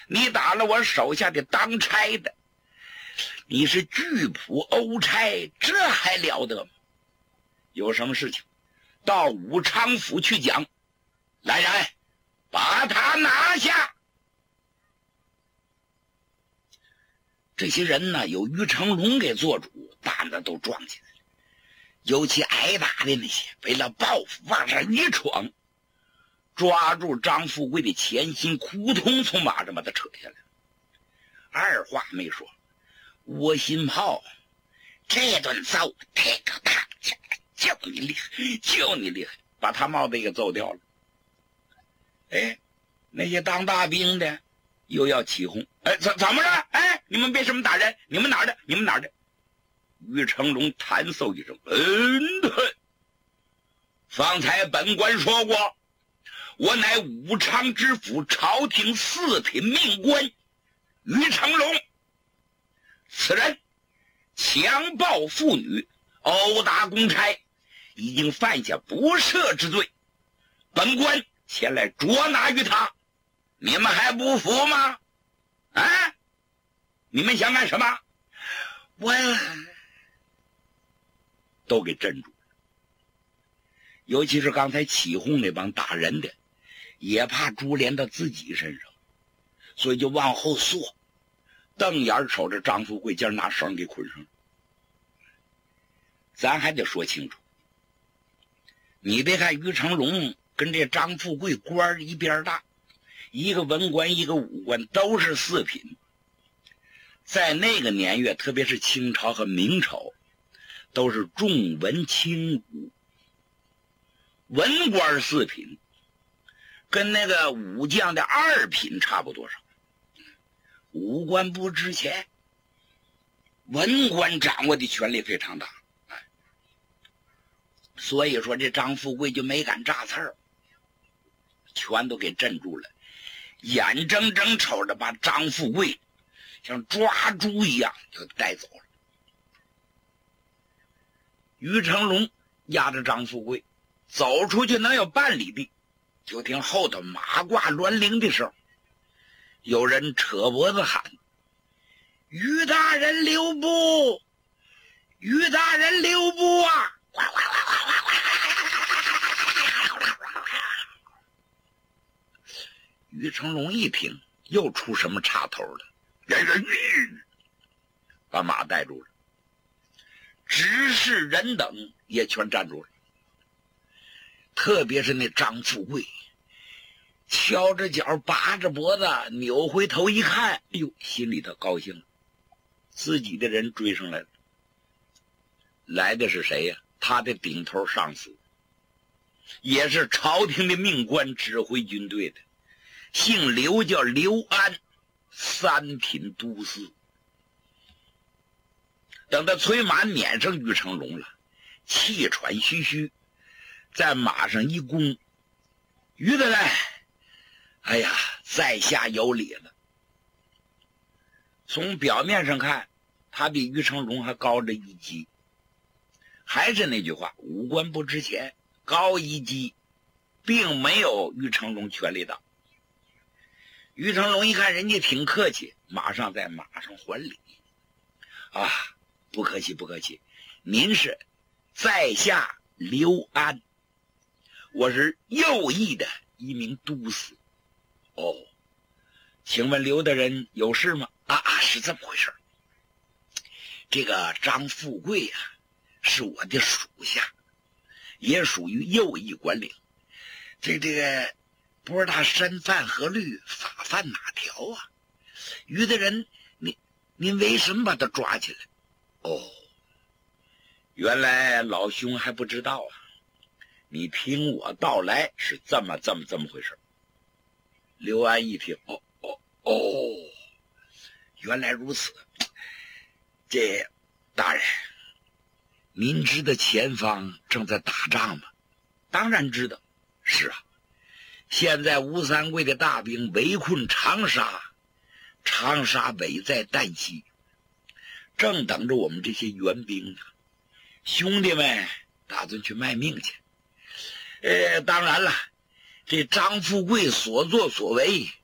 你打了我手下的当差的，你是拒捕殴差，这还了得吗？有什么事情到武昌府去讲。来人，把他拿下。这些人呢，有于成龙给做主，胆子都壮起来了。尤其挨打的那些，为了报复往上一闯，抓住张富贵的前心，扑通从马上把他扯下来。二话没说，窝心炮这顿揍太可怕，就你厉害，就你厉害，把他帽子给揍掉了。哎，那些当大兵的又要起哄，哎，怎么着？哎，你们为什么打人？你们哪儿的？你们哪儿的？于成龙弹嗽一声，对，方才本官说过，我乃武昌知府朝廷四品命官于成龙，此人强暴妇女，殴打公差，已经犯下不赦之罪，本官前来捉拿于他，你们还不服吗？啊，你们想干什么？我都给镇住了。尤其是刚才起哄那帮打人的，也怕株连到自己身上，所以就往后缩，瞪眼瞅着张富贵，今拿绳给捆上了。咱还得说清楚，你别看于成龙跟这张富贵官一边大，一个文官一个武官，都是四品。在那个年月，特别是清朝和明朝，都是重文轻武，文官四品跟那个武将的二品差不多少。武官不值钱，文官掌握的权力非常大。所以说这张富贵就没敢炸刺儿，全都给镇住了，眼睁睁瞅着把张富贵像抓猪一样就带走了。于成龙压着张富贵走出去能有半里地，就听后头马挂銮铃的时候，有人扯脖子喊：于大人留步，于大人留步啊！于成龙一听又出什么岔头了，把马带住了，执事人等也全站住了。特别是那张富贵，敲着脚拔着脖子，扭回头一看，哎呦，心里头高兴了，自己的人追上来了。来的是谁呀？他的顶头上司，也是朝廷的命官，指挥军队的，姓刘，叫刘安，三品都司。等他催马撵上于成龙了，气喘吁吁，在马上一躬：于大人，哎呀，在下有礼了。从表面上看，他比于成龙还高着一级。还是那句话，武官不值钱，高一级并没有于成龙权力大。于成龙一看人家挺客气，马上在马上还礼。啊，不客气不客气，您是在下刘安，我是右翼的一名都司。哦，请问刘大人有事吗？是这么回事。这个张富贵呀，是我的属下，也属于右翼管领。这个不知道身犯何律，法犯哪条啊？于大人，您为什么把他抓起来？哦，原来老兄还不知道啊。你听我道来，是这么回事。刘安一听，原来如此。这大人，您知道前方正在打仗吗？当然知道。是啊，现在吴三桂的大兵围困长沙，长沙危在旦夕，正等着我们这些援兵呢。兄弟们打算去卖命去。当然了，这张富贵所作所为，